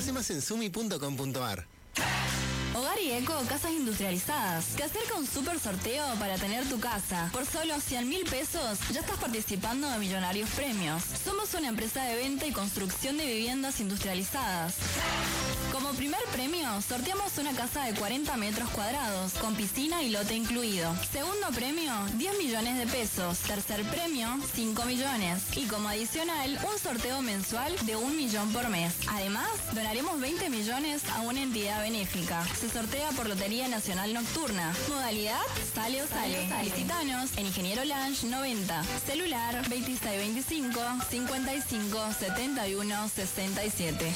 Conoce más en sumi.com.ar. Hogar y Eco, casas industrializadas. Te acerca un super sorteo para tener tu casa. Por solo 100.000 pesos ya estás participando de millonarios premios. Somos una empresa de venta y construcción de viviendas industrializadas. Como primer premio, sorteamos una casa de 40 metros cuadrados, con piscina y lote incluido. Segundo premio, 10 millones de pesos. Tercer premio, 5 millones. Y como adicional, un sorteo mensual de 1 millón por mes. Además, donaremos 20 millones a una entidad benéfica. Se sortea por Lotería Nacional Nocturna. Modalidad, sale o sale. Visítanos en Ingeniero Lange 90. Celular 2625 55 71 67.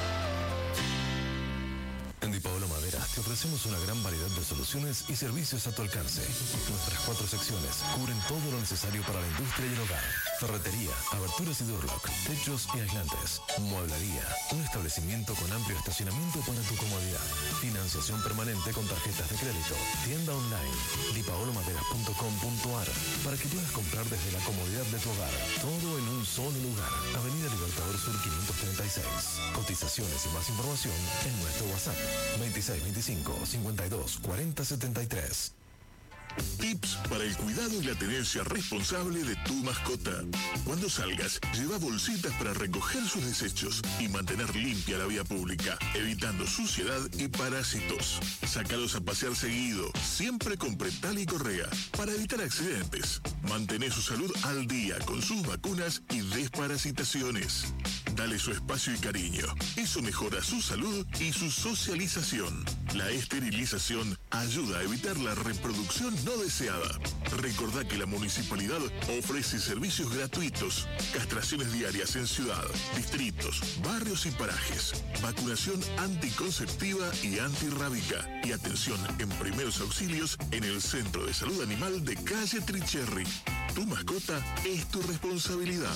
En Di Paolo Maderas te ofrecemos una gran variedad de soluciones y servicios a tu alcance. Nuestras 4 secciones cubren todo lo necesario para la industria y el hogar. Ferretería, aberturas y doorlock, techos y aislantes, mueblería, un establecimiento con amplio estacionamiento para tu comodidad, financiación permanente con tarjetas de crédito, tienda online, dipaolomaderas.com.ar, para que puedas comprar desde la comodidad de tu hogar, todo en un solo lugar. Avenida Libertador Sur 536. Cotizaciones y más información en nuestro WhatsApp 2625 52 40 73. Tips para el cuidado y la tenencia responsable de tu mascota. Cuando salgas, lleva bolsitas para recoger sus desechos y mantener limpia la vía pública, evitando suciedad y parásitos. Sácalos a pasear seguido, siempre con pretal y correa, para evitar accidentes. Mantén su salud al día con sus vacunas y desparasitaciones. Dale su espacio y cariño. Eso mejora su salud y su socialización. La esterilización ayuda a evitar la reproducción no deseada. Recordá que la municipalidad ofrece servicios gratuitos, castraciones diarias en ciudad, distritos, barrios y parajes, vacunación anticonceptiva y antirrábica y atención en primeros auxilios en el Centro de Salud Animal de Calle Tricherry. Tu mascota es tu responsabilidad.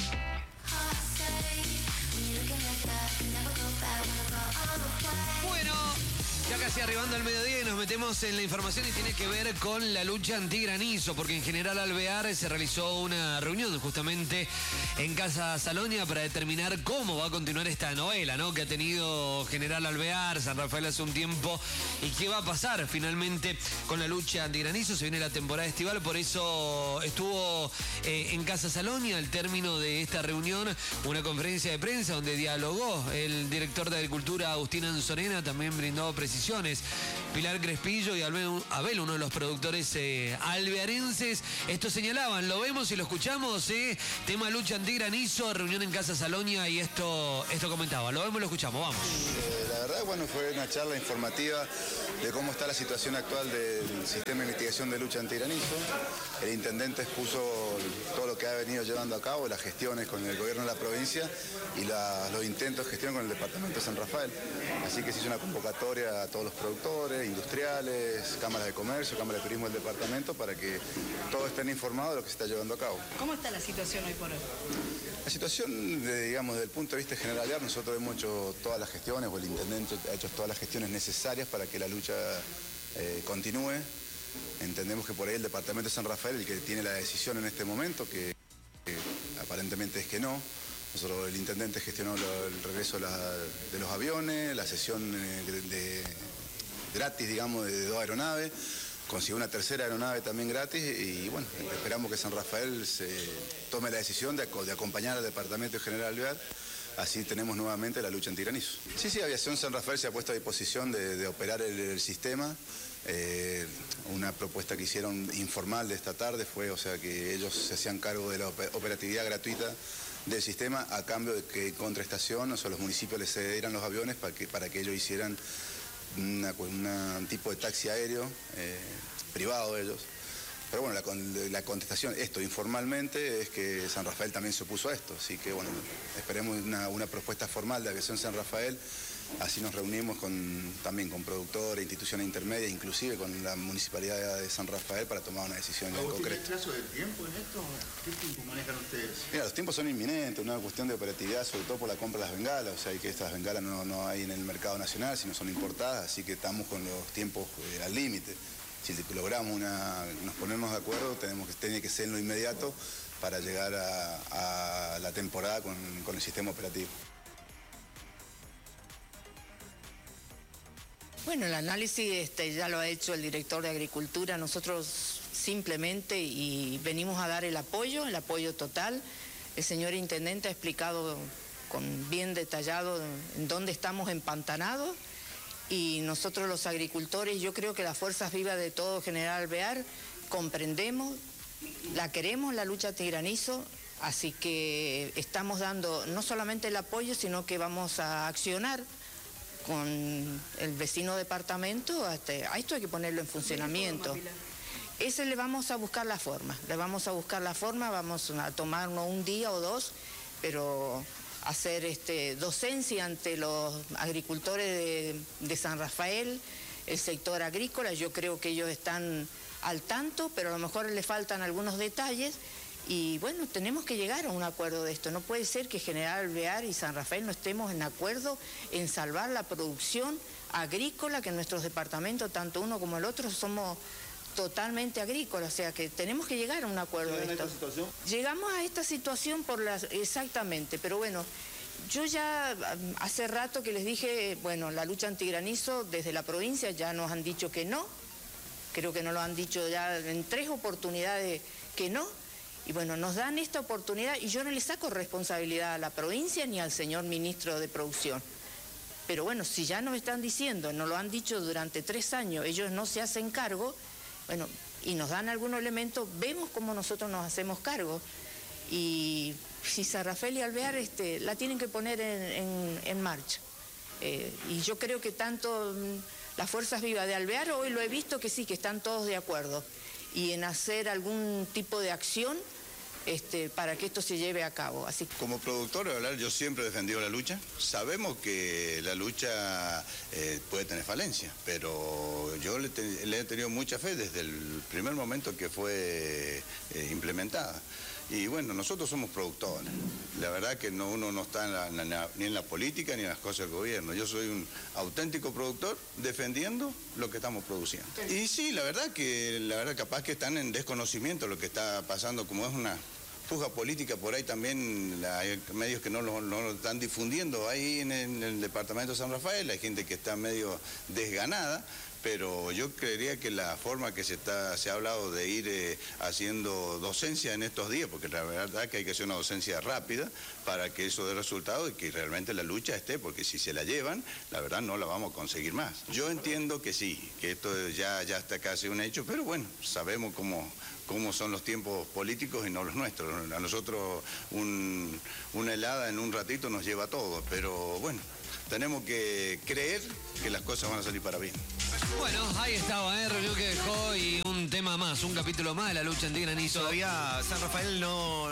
Bueno, ya casi arribando al mediodía y nos metemos en la información y tiene que ver con la lucha antigranizo, porque en General Alvear se realizó una reunión justamente en Casa Salonia para determinar cómo va a continuar esta novela, ¿no?, que ha tenido General Alvear, San Rafael hace un tiempo, y qué va a pasar finalmente con la lucha antigranizo. Se viene la temporada estival, por eso estuvo en Casa Salonia al término de esta reunión una conferencia de prensa donde dialogó el director de Agricultura, Agustín Anzorena, también brindó precisiones Pilar Crespillo y Abel, uno de los productores alvearenses. Esto señalaban, lo vemos y lo escuchamos, tema lucha antigranizo, reunión en Casa Salonia, y esto comentaba, lo vemos y lo escuchamos, vamos. La verdad, bueno, fue una charla informativa de cómo está la situación actual del sistema de investigación de lucha antigranizo. El intendente expuso todo lo que ha venido llevando a cabo, las gestiones con el gobierno de la provincia y los intentos de gestión con el departamento de San Rafael. Así que se hizo una convocatoria a todos los productores, industriales, cámaras de comercio, cámaras de turismo del departamento, para que todos estén informados de lo que se está llevando a cabo. ¿Cómo está la situación hoy por hoy? La situación, digamos, desde el punto de vista general, nosotros hemos hecho todas las gestiones, o el intendente ha hecho todas las gestiones necesarias para que la lucha continúe. Entendemos que por ahí el departamento de San Rafael el que tiene la decisión en este momento, que aparentemente es que no. Nosotros, el intendente gestionó el regreso de los aviones, la cesión gratis, digamos, de 2 aeronaves, consiguió una tercera aeronave también gratis y bueno, esperamos que San Rafael se tome la decisión de acompañar al Departamento General Alvear. Así tenemos nuevamente la lucha antigranizo. Sí, Aviación San Rafael se ha puesto a disposición de operar el sistema. Una propuesta que hicieron informal de esta tarde fue, o sea, que ellos se hacían cargo de la operatividad gratuita del sistema a cambio de que contraestación, o sea, los municipios les cedieran los aviones para que ellos hicieran un tipo de taxi aéreo privado de ellos. Pero bueno, la contestación, esto informalmente, es que San Rafael también se opuso a esto. Así que bueno, esperemos una propuesta formal de Aviación San Rafael. Así nos reunimos también con productores, instituciones intermedias, inclusive con la Municipalidad de San Rafael para tomar una decisión en concreto. ¿Tiene plazo de tiempo en esto? ¿Qué tiempo manejan ustedes? Mira, los tiempos son inminentes, una cuestión de operatividad, sobre todo por la compra de las bengalas. O sea, que estas bengalas no hay en el mercado nacional, sino son importadas, así que estamos con los tiempos al límite. Si logramos nos ponemos de acuerdo, tiene que ser en lo inmediato para llegar a la temporada con el sistema operativo. Bueno, el análisis ya lo ha hecho el director de Agricultura. Nosotros simplemente y venimos a dar el apoyo total. El señor intendente ha explicado bien detallado en dónde estamos empantanados y nosotros los agricultores, yo creo que las fuerzas vivas de todo General Alvear comprendemos, la queremos, la lucha antigranizo, así que estamos dando no solamente el apoyo, sino que vamos a accionar con el vecino departamento. A esto hay que ponerlo en funcionamiento. Ese le vamos a buscar la forma, vamos a tomarnos un día o dos, pero hacer docencia ante los agricultores de San Rafael, el sector agrícola. Yo creo que ellos están al tanto, pero a lo mejor les faltan algunos detalles y bueno, tenemos que llegar a un acuerdo de esto. No puede ser que General Alvear y San Rafael no estemos en acuerdo en salvar la producción agrícola, que en nuestros departamentos, tanto uno como el otro, somos totalmente agrícola, o sea que tenemos que llegar a un acuerdo de esto. Llegamos a esta situación exactamente, pero bueno, yo ya hace rato que les dije, bueno, la lucha antigranizo desde la provincia ya nos han dicho que no, creo que nos lo han dicho ya en 3 oportunidades que no, y bueno, nos dan esta oportunidad y yo no le saco responsabilidad a la provincia ni al señor ministro de Producción. Pero bueno, si ya nos están diciendo, nos lo han dicho durante 3 años, ellos no se hacen cargo, bueno, y nos dan algunos elementos, vemos cómo nosotros nos hacemos cargo. Y si San Rafael y Alvear la tienen que poner en marcha. Y yo creo que tanto las fuerzas vivas de Alvear, hoy lo he visto que sí, que están todos de acuerdo. Y en hacer algún tipo de acción para que esto se lleve a cabo. Así. Como productor de Alvear, yo siempre he defendido la lucha. Sabemos que la lucha puede tener falencias, pero yo le he tenido mucha fe desde el primer momento que fue implementada. Y bueno, nosotros somos productores. La verdad que uno no está ni en la política ni en las cosas del gobierno. Yo soy un auténtico productor defendiendo lo que estamos produciendo. Y sí, la verdad capaz que están en desconocimiento de lo que está pasando, como es una puja política por ahí también, hay medios que no lo están difundiendo ahí en el departamento de San Rafael, hay gente que está medio desganada. Pero yo creería que la forma que se ha hablado de ir haciendo docencia en estos días, porque la verdad que hay que hacer una docencia rápida para que eso dé resultado y que realmente la lucha esté, porque si se la llevan, la verdad no la vamos a conseguir más. Yo entiendo que sí, que esto ya está casi un hecho, pero bueno, sabemos cómo son los tiempos políticos y no los nuestros. A nosotros una helada en un ratito nos lleva a todo, pero bueno, tenemos que creer que las cosas van a salir para bien. Bueno, ahí estaba, reunión que dejó y un tema más, un capítulo más de la lucha antigranizo. Todavía San Rafael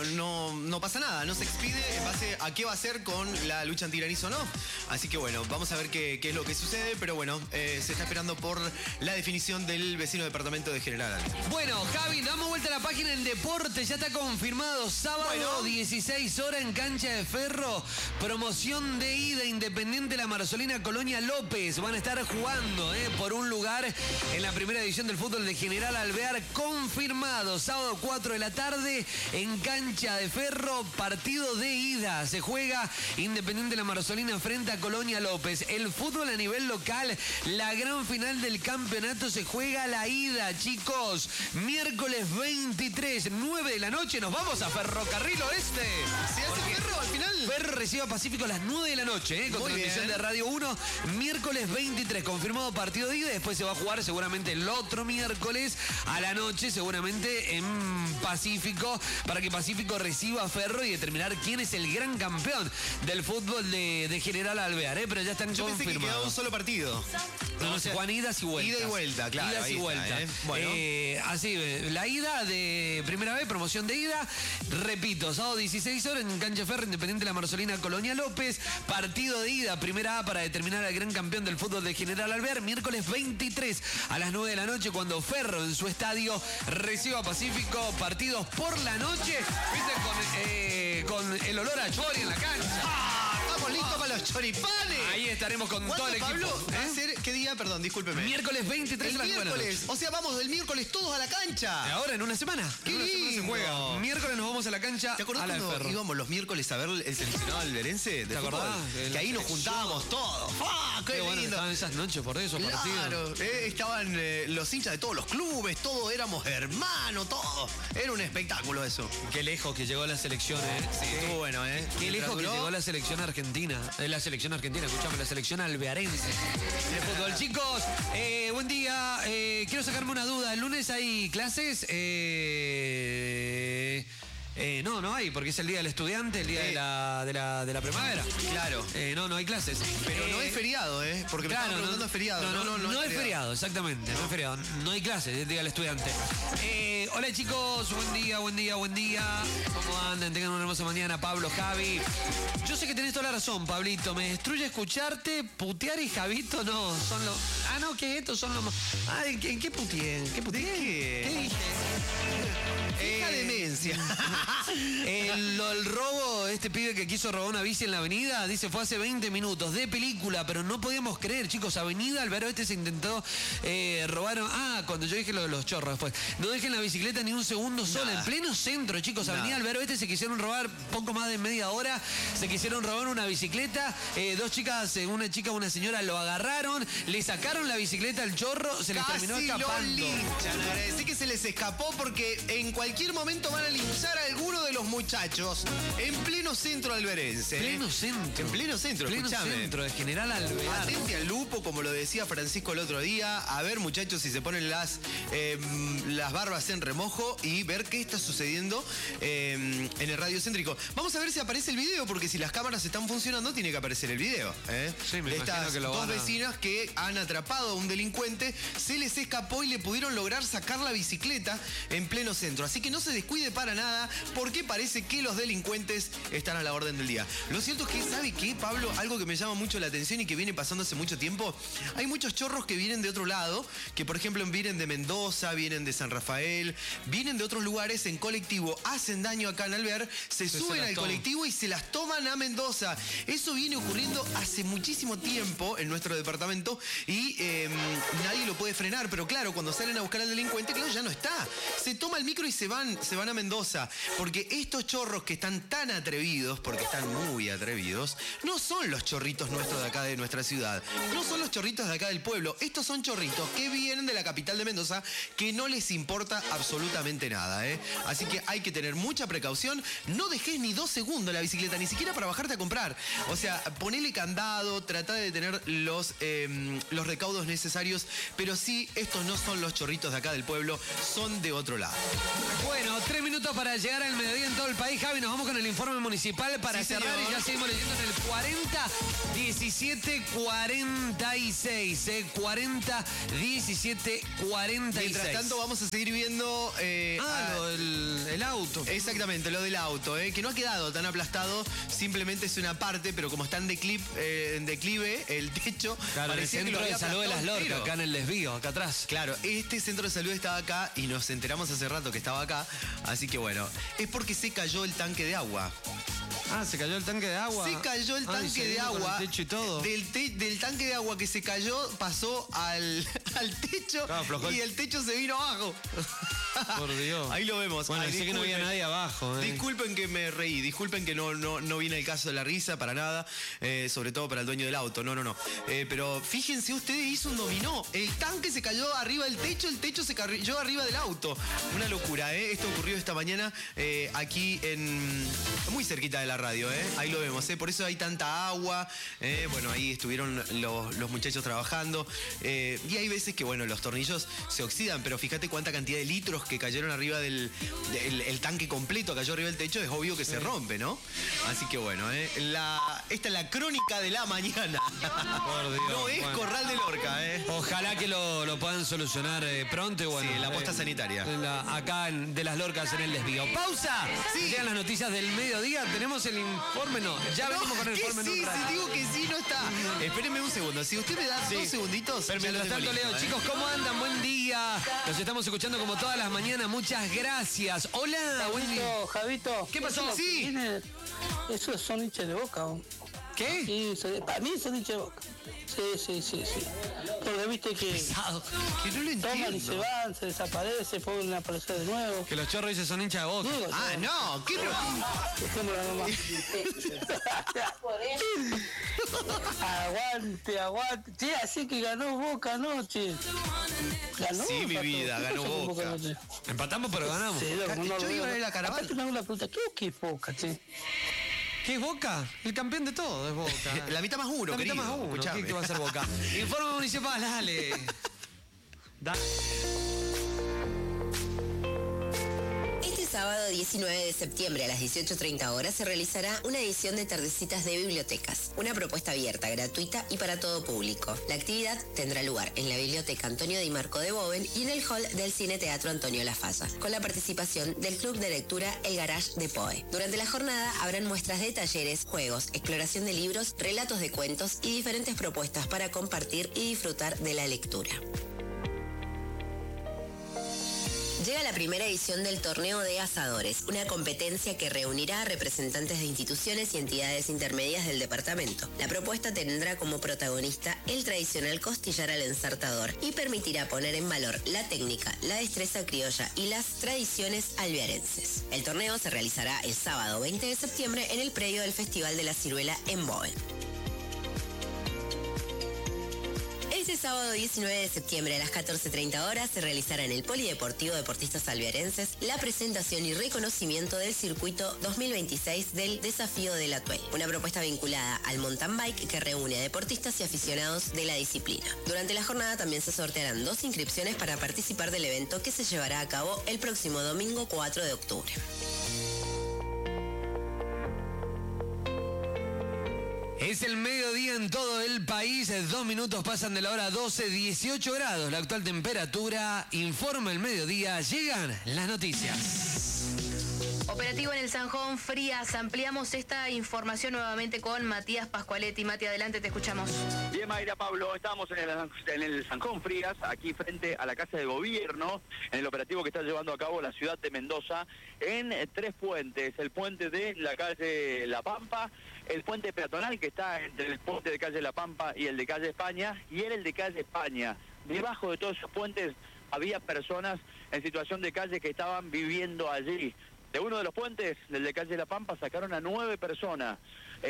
no pasa nada, no se expide en base a qué va a hacer con la lucha antigranizo o no. Así que bueno, vamos a ver qué es lo que sucede, pero bueno, se está esperando por la definición del vecino departamento de General. Bueno, Javi, damos vuelta a la página en deporte, ya está confirmado, sábado 16 horas en Cancha de Ferro, promoción de ida Independiente La Marzolina Colonia López, van a estar jugando por un lugar en la primera división del fútbol de General Alvear, confirmado, sábado 4 de la tarde en Cancha de Ferro, partido de ida, se juega Independiente La Marzolina frente a Colonia López. El fútbol a nivel local, la gran final del campeonato se juega a la ida, chicos, miércoles 23, 9 de la noche, nos vamos a Ferrocarril Oeste. ¿Se hace Ferro al final? Ferro recibe a Pacífico a las 9 de la noche, con transmisión de Radio 1, miércoles 23, confirmado partido de ida, después se va a jugar seguramente el otro miércoles a la noche, seguramente en Pacífico, para que Pacífico reciba a Ferro y determinar quién es el gran campeón del fútbol de General Alvear, pero ya están confirmados. Yo pensé que quedaba un solo partido. No, Juan, idas y vueltas. Ida y vuelta, claro. Idas y vueltas. Bueno. Así, la ida de primera vez, promoción de ida. Repito, sábado 16 horas en Cancha Ferro, Independiente La Marzolina Colonia López. Partido de ida, primera A para determinar al gran campeón del fútbol de General Alvear. Miércoles 23 a las 9 de la noche, cuando Ferro en su estadio reciba a Pacífico. Partidos por la noche, ¿viste? Con el olor a chori en la cancha. Estamos listos para los choripanes. Ahí estaremos con todo el equipo. Pablo, va a ser, ¿qué día? Perdón, discúlpeme. Miércoles 23 el a las 9 de la noche. miércoles. O sea, vamos el miércoles todos a la cancha. Ahora, en una semana. ¡Qué en una semana lindo! se juega. Miércoles nos vamos a la cancha. ¿Te acordás a la de cuando Ferro. íbamos los miércoles a ver el seleccionado alberense? ¿Te acordás? Que ahí nos juntábamos todos. ¡Ah, qué bueno lindo! estaban esas noches por eso, Claro, estaban los hinchas de todos los clubes, todos éramos hermanos, todos. Era un espectáculo eso. Qué lejos que llegó la selección, Sí, estuvo bueno, Qué lejos que llegó la selección argentina. Escuchame, la selección alvearense de fútbol. Chicos, buen día. Quiero sacarme una duda. ¿El lunes hay clases? No hay, porque es el día del estudiante, el día de la primavera. Claro. No hay clases. Pero no es feriado, porque me estaban preguntando es feriado. No es feriado, exactamente. No es feriado. No hay clases, es el día del estudiante. Hola chicos, buen día. ¿Cómo andan? Tengan una hermosa mañana, Pablo, Javi. Yo sé que tenés toda la razón, Pablito. Me destruye escucharte, putear y Javito no. Son los. Ah, no, ¿qué es esto? Son los más. ¿En qué puteé? ¿Qué puteé? ¿Qué dije? Hija demencia. El robo, este pibe que quiso robar una bici en la avenida, dice fue hace 20 minutos, de película, pero no podíamos creer, chicos. Avenida Alvaro se intentó robar. Cuando yo dije lo de los chorros después. No dejen la bicicleta ni un segundo sola, en pleno centro, chicos. Avenida Alvaro se quisieron robar poco más de media hora. Se quisieron robar una bicicleta. Dos chicas, una chica y una señora lo agarraron, le sacaron la bicicleta al chorro, se les terminó escapando. Lo linchan. Agradecí que se les escapó porque en cualquier momento van a linchar a alguno de los muchachos en pleno centro alberense. Pleno centro. En pleno centro, Pleno escuchame. centro de General Alvear. Atente al lupo, como lo decía Francisco el otro día. A ver, muchachos, si se ponen las barbas en remojo y ver qué está sucediendo en el radio céntrico. Vamos a ver si aparece el video, porque si las cámaras están funcionando, tiene que aparecer el video. Sí, me de imagino estas que lo dos van a... vecinas que han atrapado a un delincuente, se les escapó y le pudieron lograr sacar la bicicleta en pleno centro. Así que no se descuide para nada, porque parece que los delincuentes están a la orden del día. Lo cierto es que, ¿sabe qué, Pablo? Algo que me llama mucho la atención y que viene pasando hace mucho tiempo. Hay muchos chorros que vienen de otro lado, que por ejemplo vienen de Mendoza, vienen de San Rafael, vienen de otros lugares en colectivo, hacen daño acá en Alvear, se suben al colectivo y se las toman a Mendoza. Eso viene ocurriendo hace muchísimo tiempo en nuestro departamento y nadie lo puede frenar. Pero claro, cuando salen a buscar al delincuente, claro, ya no está. Se toma el micro y se van a Mendoza. Porque estos chorros que están tan atrevidos, porque están muy atrevidos, no son los chorritos nuestros de acá de nuestra ciudad. No son los chorritos de acá del pueblo. Estos son chorritos que vienen de la capital de Mendoza, que no les importa absolutamente nada. Así que hay que tener mucha precaución. No dejes ni 2 segundos la bicicleta, ni siquiera para bajarte a comprar. O sea, ponele candado, trata de tener los recaudos necesarios, pero sí, estos no son los chorritos de acá del pueblo, son de otro lado. Bueno, 3 minutos para llegar al mediodía en todo el país. Javi, nos vamos con el informe municipal para cerrar, señor. Y ya seguimos leyendo en el 40 17 46. 40 17 46. Mientras tanto, vamos a seguir viendo lo del auto. Exactamente, lo del auto, que no ha quedado tan aplastado, simplemente es una parte, pero como está en declive, el techo. Claro, el centro de salud de Las Lorcas, acá en el desvío, acá atrás. Claro, este centro de salud estaba acá y nos enteramos hace rato que estaba acá, así que bueno, es porque se cayó el tanque de agua. ¿Se cayó el tanque de agua? Se cayó el tanque de agua. El techo y todo. Del tanque de agua que se cayó, pasó al techo, claro, y el techo se vino abajo. Por Dios. Ahí lo vemos. Bueno, sé que no había nadie abajo. Disculpen que me reí, disculpen que no viene el caso de la risa para nada, sobre todo para el dueño del auto, no. Pero fíjense ustedes, hizo un dominó. El tanque se cayó arriba del techo, el techo se cayó arriba del auto. Una locura, Esto ocurrió esta mañana aquí muy cerquita de la radio, Ahí lo vemos, Por eso hay tanta agua. Bueno, ahí estuvieron los muchachos trabajando. Y hay veces que, bueno, los tornillos se oxidan, pero fíjate cuánta cantidad de litros que cayeron arriba del tanque completo, cayó arriba del techo, es obvio que se rompe, ¿no? Así que bueno, esta es la crónica de la mañana. Por Dios, no es Corral de Lorca, Ojalá que lo puedan solucionar pronto. Y bueno, sí, la posta sanitaria. Acá de Las Lorcas en el desvío. ¡Pausa! Sí. Llegan las noticias del mediodía. ¿Tenemos el informe? No, ya venimos con el informe. Sí, si digo que sí, no está. Espérenme un segundo. Si usted me da 2 segunditos. Pero mientras tanto, Leo, chicos, ¿cómo andan? Buen día. Los estamos escuchando como todas las mañanas. Muchas gracias. Hola, buen día. Javito. ¿Qué pasó? Sí. Esos son hinchas de Boca. ¿Qué? Sí, para mí son hinchas de Boca. Sí. Porque viste que Pesado. Que no lo toman y entiendo. se van, se desaparecen, pueden aparecer de nuevo. Que los chorros dicen son hinchas de Boca. Digo, No, ¿qué no? dejémosla nomás. Aguante. Che, así que ganó Boca anoche. Ganó. Sí, mi empató. vida, ¿Qué ganó pasó con Boca. anoche? Empatamos, pero ganamos. Sí, loco, no Yo lo iba a veo. ver la caravana. Aparte me hago la pregunta, ¿qué es Boca, che? ¿Qué es Boca? El campeón de todo es Boca. La mitad más uno, La mitad querido. más uno. Escuchame. ¿Qué va a hacer Boca? Informe municipal, dale. Este sábado 19 de septiembre a las 18:30 horas se realizará una edición de Tardecitas de Bibliotecas, una propuesta abierta, gratuita y para todo público. La actividad tendrá lugar en la Biblioteca Antonio Di Marco de Boven y en el hall del Cine Teatro Antonio Lafalla, con la participación del Club de Lectura El Garage de Poe. Durante la jornada habrán muestras de talleres, juegos, exploración de libros, relatos de cuentos y diferentes propuestas para compartir y disfrutar de la lectura. Llega la primera edición del Torneo de Asadores, una competencia que reunirá a representantes de instituciones y entidades intermedias del departamento. La propuesta tendrá como protagonista el tradicional costillar al ensartador y permitirá poner en valor la técnica, la destreza criolla y las tradiciones alvearenses. El torneo se realizará el sábado 20 de septiembre en el predio del Festival de la Ciruela en Boven. Este sábado 19 de septiembre a las 14:30 horas se realizará en el Polideportivo Deportistas Alvearenses la presentación y reconocimiento del circuito 2026 del Desafío del Atuel, una propuesta vinculada al mountain bike que reúne a deportistas y aficionados de la disciplina. Durante la jornada también se sortearán 2 inscripciones para participar del evento que se llevará a cabo el próximo domingo 4 de octubre. Es el mediodía en todo el país, 2 minutos pasan de la hora 12, 18 grados la actual temperatura, informa el mediodía, llegan las noticias. Operativo en el Sanjón Frías. Ampliamos esta información nuevamente con Matías Pascualetti. Mati, adelante, te escuchamos. Bien, Mayra, Pablo, estamos en el Sanjón Frías, aquí frente a la Casa de Gobierno, en el operativo que está llevando a cabo la ciudad de Mendoza, en 3 puentes. El puente de la calle La Pampa, el puente peatonal que está entre el puente de calle La Pampa y el de calle España, y el de calle España. Debajo de todos esos puentes había personas en situación de calle que estaban viviendo allí. De uno de los puentes, del de calle La Pampa, sacaron a 9 personas.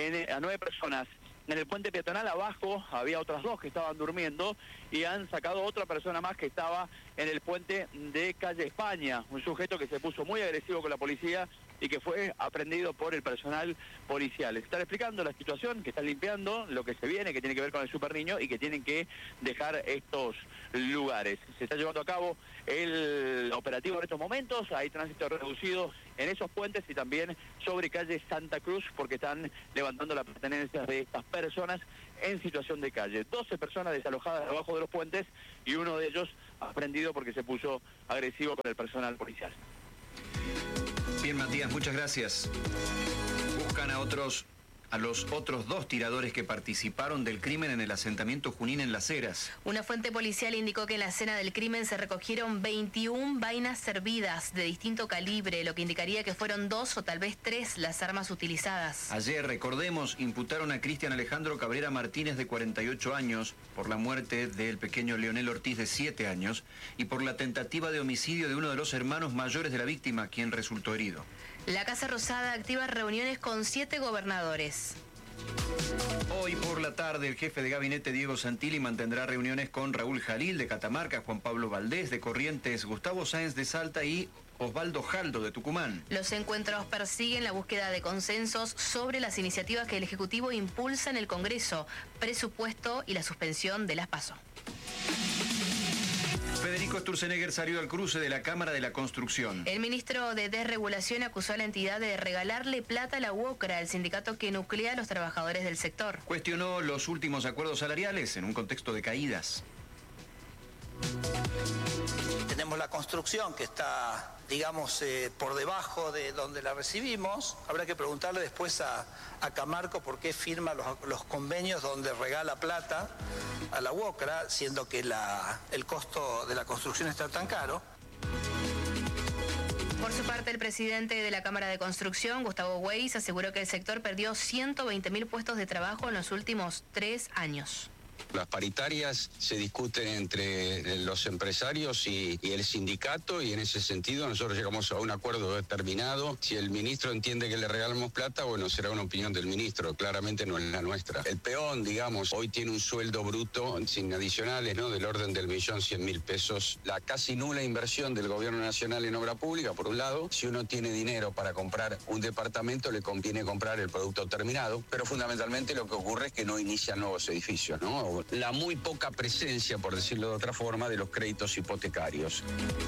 En el puente peatonal abajo había otras 2 que estaban durmiendo y han sacado otra persona más que estaba en el puente de calle España. Un sujeto que se puso muy agresivo con la policía y que fue aprendido por el personal policial. Les están explicando la situación, que están limpiando lo que se viene, que tiene que ver con el Super Niño y que tienen que dejar estos lugares. Se está llevando a cabo el operativo en estos momentos, hay tránsito reducido en esos puentes y también sobre calle Santa Cruz porque están levantando las pertenencias de estas personas en situación de calle. 12 personas desalojadas debajo de los puentes y uno de ellos aprendido porque se puso agresivo con el personal policial. Bien, Matías, muchas gracias. Buscan a los otros 2 tiradores que participaron del crimen en el asentamiento Junín en Las Heras. Una fuente policial indicó que en la escena del crimen se recogieron 21 vainas servidas de distinto calibre, lo que indicaría que fueron 2 o tal vez 3 las armas utilizadas. Ayer, recordemos, imputaron a Cristian Alejandro Cabrera Martínez, de 48 años, por la muerte del pequeño Leonel Ortiz, de 7 años, y por la tentativa de homicidio de uno de los hermanos mayores de la víctima, quien resultó herido. La Casa Rosada activa reuniones con 7 gobernadores. Hoy por la tarde el jefe de gabinete Diego Santilli mantendrá reuniones con Raúl Jalil de Catamarca, Juan Pablo Valdés de Corrientes, Gustavo Sáenz de Salta y Osvaldo Jaldo de Tucumán. Los encuentros persiguen la búsqueda de consensos sobre las iniciativas que el Ejecutivo impulsa en el Congreso, presupuesto y la suspensión de las PASO. Federico Sturzenegger salió al cruce de la Cámara de la Construcción. El ministro de Desregulación acusó a la entidad de regalarle plata a la UOCRA, el sindicato que nuclea a los trabajadores del sector. Cuestionó los últimos acuerdos salariales en un contexto de caídas. Tenemos la construcción que está, digamos, por debajo de donde la recibimos. Habrá que preguntarle después a Camarco por qué firma los convenios donde regala plata a la UOCRA, siendo que el costo de la construcción está tan caro. Por su parte, el presidente de la Cámara de Construcción, Gustavo Weiss, aseguró que el sector perdió 120.000 puestos de trabajo en los últimos 3 años. Las paritarias se discuten entre los empresarios y el sindicato, y en ese sentido nosotros llegamos a un acuerdo determinado. Si el ministro entiende que le regalamos plata, bueno, será una opinión del ministro, claramente no es la nuestra. El peón, digamos, hoy tiene un sueldo bruto sin adicionales, ¿no?, del orden del 1.100.000 pesos. La casi nula inversión del gobierno nacional en obra pública, por un lado. Si uno tiene dinero para comprar un departamento, le conviene comprar el producto terminado, pero fundamentalmente lo que ocurre es que no inician nuevos edificios, ¿no? La muy poca presencia, por decirlo de otra forma, de los créditos hipotecarios.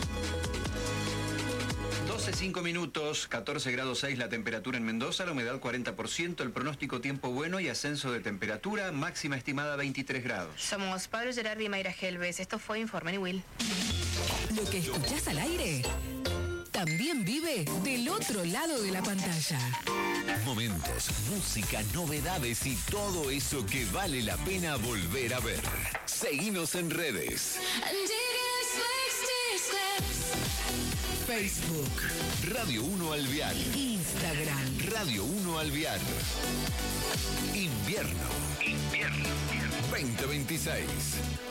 12:05 minutos, 14 grados 6 la temperatura en Mendoza, la humedad 40%, el pronóstico tiempo bueno y ascenso de temperatura, máxima estimada 23 grados. Somos Pablo Gerardi y Mayra Helves. Esto fue Informe Will. Lo que escuchás al aire también vive del otro lado de la pantalla. Momentos, música, novedades y todo eso que vale la pena volver a ver. Seguinos en redes. Facebook, Radio 1 Alvear. Instagram, Radio 1 Alvear. Invierno 2026.